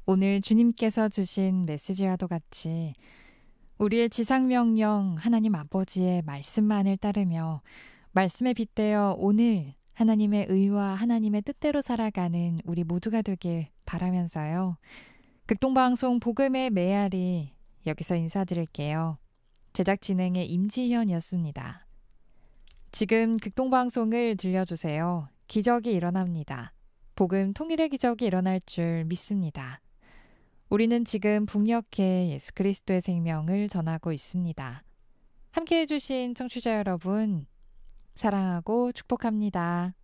오늘 주님께서 주신 메시지와도 같이 우리의 지상명령 하나님 아버지의 말씀만을 따르며 말씀에 빗대어 오늘 하나님의 의와 하나님의 뜻대로 살아가는 우리 모두가 되길 바라면서요. 극동방송 복음의 메아리 여기서 인사드릴게요. 제작 진행의 임지현이었습니다. 지금 극동방송을 들려주세요. 기적이 일어납니다. 복음 통일의 기적이 일어날 줄 믿습니다. 우리는 지금 북녘에 예수 그리스도의 생명을 전하고 있습니다. 함께해 주신 청취자 여러분, 사랑하고 축복합니다.